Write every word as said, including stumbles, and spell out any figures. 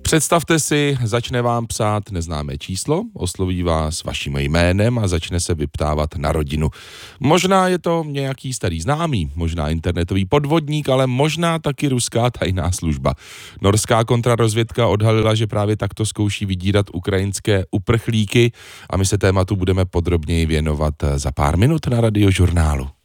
Představte si, začne vám psát neznámé číslo, osloví vás vaším jménem a začne se vyptávat na rodinu. Možná je to nějaký starý známý, možná internetový podvodník, ale možná taky ruská tajná služba. Norská kontrarozvědka odhalila, že právě takto zkouší vydírat ukrajinské uprchlíky a my se tématu budeme podrobněji věnovat za pár minut na Radiožurnálu.